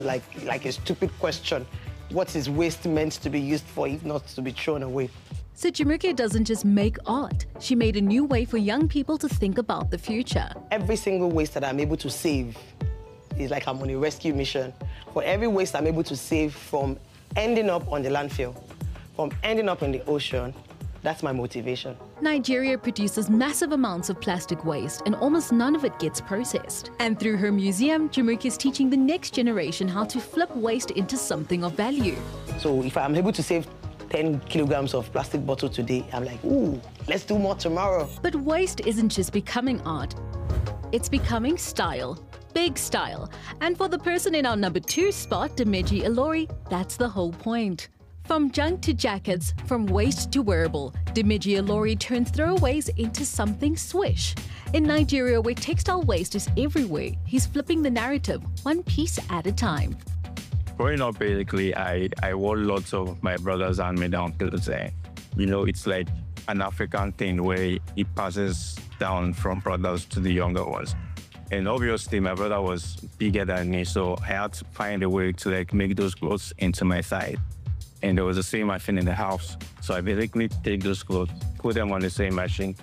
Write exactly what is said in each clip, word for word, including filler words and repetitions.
Like, like a stupid question. What is waste meant to be used for if not to be thrown away? So Chimuke doesn't just make art. She made a new way for young people to think about the future. Every single waste that I'm able to save is like I'm on a rescue mission. For every waste I'm able to save from ending up on the landfill, from ending up in the ocean, that's my motivation. Nigeria produces massive amounts of plastic waste and almost none of it gets processed. And through her museum, Chimuke is teaching the next generation how to flip waste into something of value. So if I'm able to save ten kilograms of plastic bottle today, I'm like, ooh, let's do more tomorrow. But waste isn't just becoming art, it's becoming style. Big style. And for the person in our number two spot, Dimeji Ilori, that's the whole point. From junk to jackets, from waste to wearable, Dimeji Ilori turns throwaways into something swish. In Nigeria, where textile waste is everywhere, he's flipping the narrative, one piece at a time. Growing up, basically, I, I wore lots of my brother's hand-me-down clothes. You know, it's like an African thing where it passes down from brothers to the younger ones. And obviously, my brother was bigger than me, so I had to find a way to like make those clothes into my size. And there was the same machine in the house. So I basically take those clothes, put them on the same machine,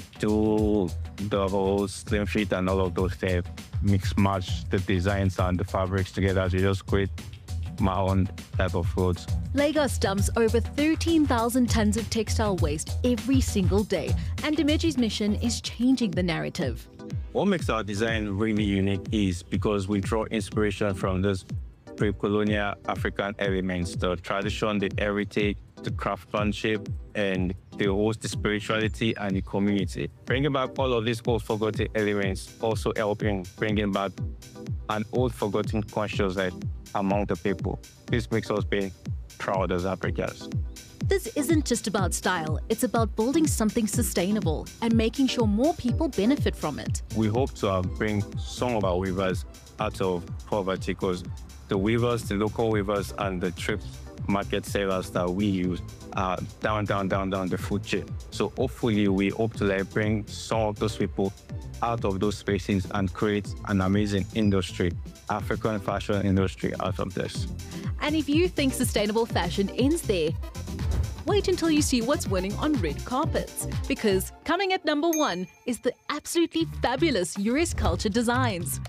do the whole slim fit and all of those things, mix match the designs and the fabrics together to just create my own type of clothes. Lagos dumps over thirteen thousand tons of textile waste every single day, and Dimeji's mission is changing the narrative. What makes our design really unique is because we draw inspiration from those pre-colonial African elements, the tradition, the heritage, the craftsmanship, and the host, the spirituality, and the community. Bringing back all of these old forgotten elements, also helping bringing back an old forgotten consciousness among the people. This makes us be proud as Africans. This isn't just about style, it's about building something sustainable and making sure more people benefit from it. We hope to uh, bring some of our weavers out of poverty because the weavers, the local weavers, and the trip market sellers that we use are down, down, down, down the food chain. So hopefully we hope to like bring some of those people out of those spaces and create an amazing industry, African fashion industry out of this. And if you think sustainable fashion ends there, wait until you see what's winning on red carpets. Because coming at number one is the absolutely fabulous U S Culture designs.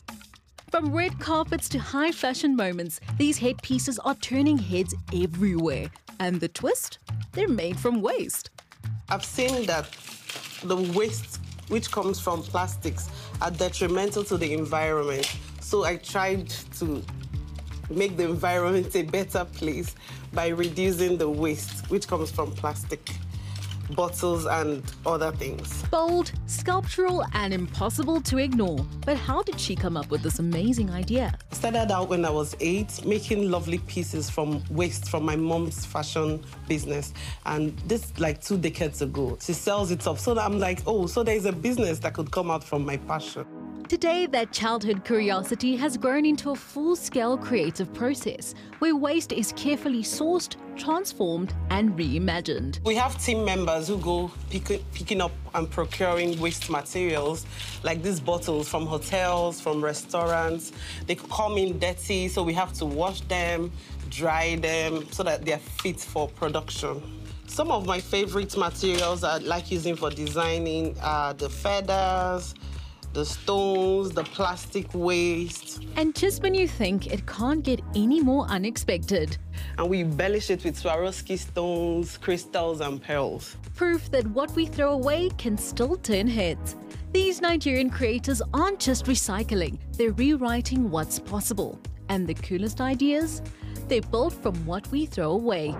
From red carpets to high fashion moments, these headpieces are turning heads everywhere. And the twist? They're made from waste. I've seen that the waste which comes from plastics are detrimental to the environment. So I tried to make the environment a better place by reducing the waste which comes from plastic bottles and other things. Bold, sculptural, and impossible to ignore. But how did she come up with this amazing idea? Started out when I was eight, making lovely pieces from waste from my mom's fashion business. And this like two decades ago, she sells it up. So I'm like, oh, so there's a business that could come out from my passion. Today, that childhood curiosity has grown into a full-scale creative process where waste is carefully sourced, transformed, and reimagined. We have team members who go pick, picking up and procuring waste materials, like these bottles from hotels, from restaurants. They come in dirty, so we have to wash them, dry them, so that they're fit for production. Some of my favorite materials I like using for designing are the feathers, the stones, the plastic waste. And just when you think it can't get any more unexpected. And we embellish it with Swarovski stones, crystals, and pearls. Proof that what we throw away can still turn heads. These Nigerian creators aren't just recycling, they're rewriting what's possible. And the coolest ideas? They're built from what we throw away.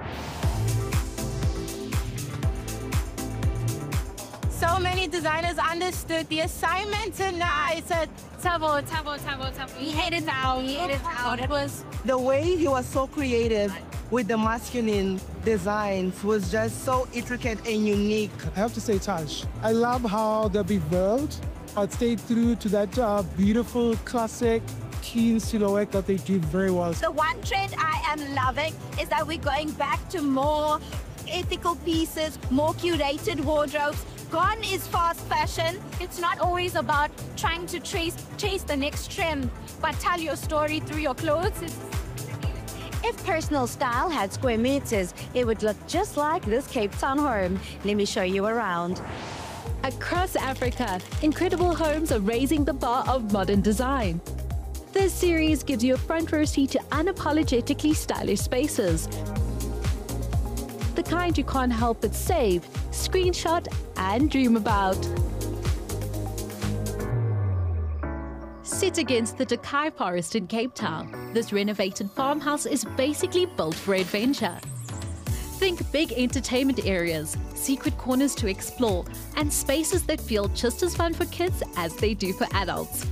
So many designers understood the assignment and I said, Tabo, Tabo, Tabo, Tabo. We hate it out, we hate it out. It was... The way he was so creative with the masculine designs was just so intricate and unique. I have to say, Taj, I love how the beveled but stayed true to that uh, beautiful, classic, clean silhouette that they did very well. The one trend I am loving is that we're going back to more ethical pieces, more curated wardrobes, Gone is fast fashion. It's not always about trying to chase, chase the next trend, but tell your story through your clothes. It's If personal style had square meters, it would look just like this Cape Town home. Let me show you around. Across Africa, incredible homes are raising the bar of modern design. This series gives you a front row seat to unapologetically stylish spaces. The kind you can't help but save, screenshot, and dream about. Sit against the Tokai Forest in Cape Town, this renovated farmhouse is basically built for adventure. Think big entertainment areas, secret corners to explore, and spaces that feel just as fun for kids as they do for adults.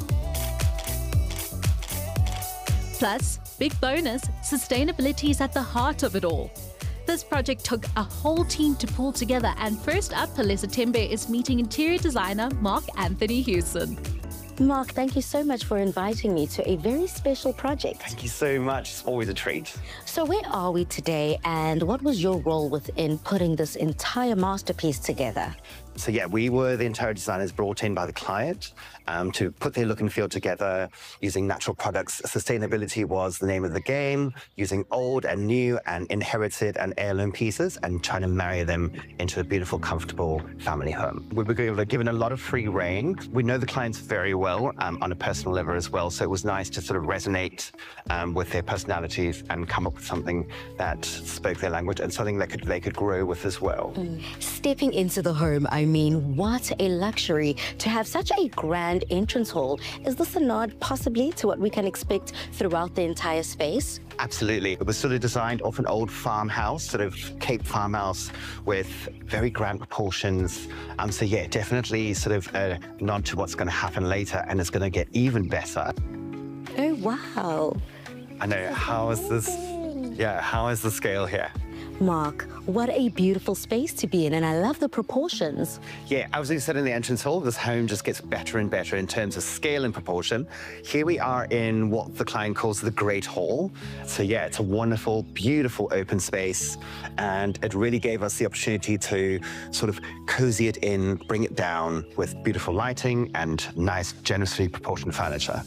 Plus, big bonus, sustainability is at the heart of it all. This project took a whole team to pull together, and first up, Palesa Tembe is meeting interior designer Mark Anthony Hewson. Mark, thank you so much for inviting me to a very special project. Thank you so much. It's always a treat. So where are we today, and what was your role within putting this entire masterpiece together? So yeah, we were the interior designers brought in by the client um, to put their look and feel together using natural products. Sustainability was the name of the game, using old and new and inherited and heirloom pieces and trying to marry them into a beautiful, comfortable family home. We were given a lot of free rein. We know the clients very well um, on a personal level as well, so it was nice to sort of resonate um, with their personalities and come up with something that spoke their language and something that could, they could grow with as well. Mm. Stepping into the home, I mean, what a luxury to have such a grand entrance hall. Is this a nod possibly to what we can expect throughout the entire space? Absolutely. It was sort of designed off an old farmhouse, sort of Cape farmhouse with very grand proportions. Um, so yeah, definitely sort of a nod to what's going to happen later, and it's going to get even better. Oh, wow. I know. How is this? Yeah, how is the scale here? Mark, what a beautiful space to be in, and I love the proportions. Yeah, as you said in the entrance hall, this home just gets better and better in terms of scale and proportion. Here we are in what the client calls the Great Hall. So yeah, it's a wonderful, beautiful open space, and it really gave us the opportunity to sort of cozy it in, bring it down with beautiful lighting and nice, generously proportioned furniture.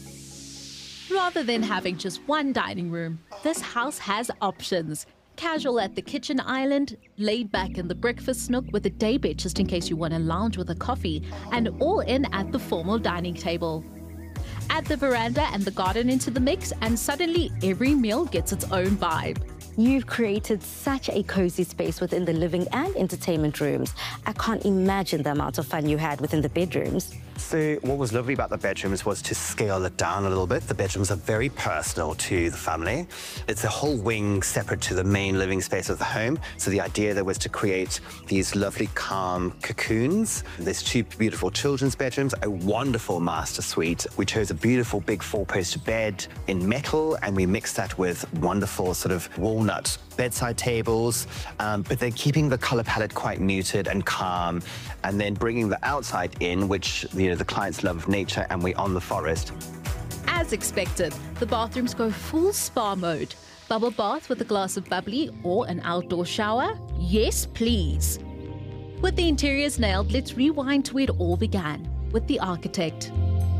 Rather than having just one dining room, this house has options. Casual at the kitchen island, laid back in the breakfast nook with a daybed just in case you want to lounge with a coffee, and all in at the formal dining table. Add the veranda and the garden into the mix, and suddenly every meal gets its own vibe. You've created such a cozy space within the living and entertainment rooms. I can't imagine the amount of fun you had within the bedrooms. So what was lovely about the bedrooms was to scale it down a little bit. The bedrooms are very personal to the family. It's a whole wing separate to the main living space of the home. So the idea there was to create these lovely, calm cocoons. There's two beautiful children's bedrooms, a wonderful master suite. We chose a beautiful big four-post bed in metal, and we mixed that with wonderful sort of walnut bedside tables, um, but then keeping the color palette quite muted and calm, and then bringing the outside in, which, you know, the clients love nature, and we're on the forest. As expected, the bathrooms go full spa mode. Bubble bath with a glass of bubbly or an outdoor shower? Yes, please. With the interiors nailed, let's rewind to where it all began, with the architect.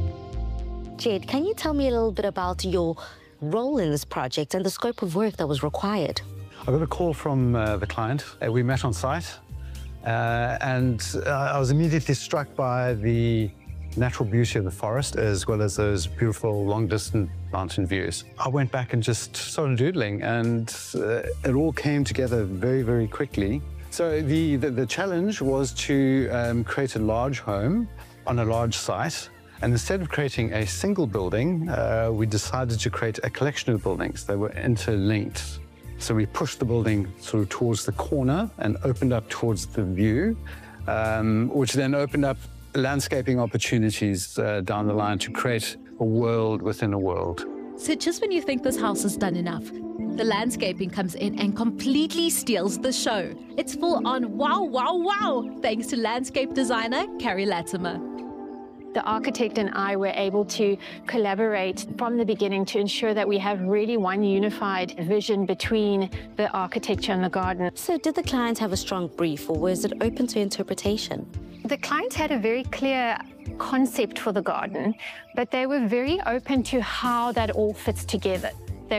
Jed, can you tell me a little bit about your role in this project and the scope of work that was required? I got a call from uh, the client. Uh, we met on site, uh, and uh, I was immediately struck by the natural beauty of the forest, as well as those beautiful long-distance mountain views. I went back and just started doodling, and uh, it all came together very, very quickly. So the, the, the challenge was to um, create a large home on a large site. And instead of creating a single building, uh, we decided to create a collection of buildings that were interlinked. So we pushed the building sort of towards the corner and opened up towards the view, um, which then opened up landscaping opportunities uh, down the line to create a world within a world. So just when you think this house is done enough, the landscaping comes in and completely steals the show. It's full on wow, wow, wow, thanks to landscape designer Carrie Latimer. The architect and I were able to collaborate from the beginning to ensure that we have really one unified vision between the architecture and the garden. So did the client have a strong brief, or was it open to interpretation? The client had a very clear concept for the garden, but they were very open to how that all fits together.